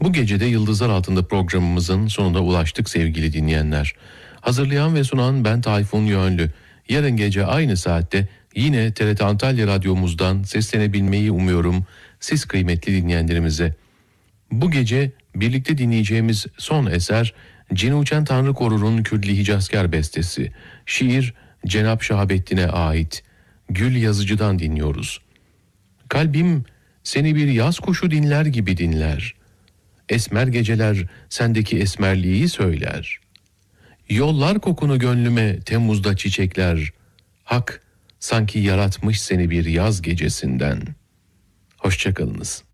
Bu gece de Yıldızlar Altında programımızın sonuna ulaştık sevgili dinleyenler. Hazırlayan ve sunan ben Tayfun Yönlü. Yarın gece aynı saatte yine TRT Antalya Radyomuzdan seslenebilmeyi umuyorum siz kıymetli dinleyenlerimize. Bu gece birlikte dinleyeceğimiz son eser Cinuçen Tanrı Korur'un Kürdli Hicazkar bestesi. Şiir Cenab Şahabettin'e ait. Gül Yazıcı'dan dinliyoruz. Kalbim seni bir yaz kuşu dinler gibi dinler. Esmer geceler sendeki esmerliği söyler. Yollar kokunu gönlüme Temmuz'da çiçekler. Hak sanki yaratmış seni bir yaz gecesinden. Hoşçakalınız.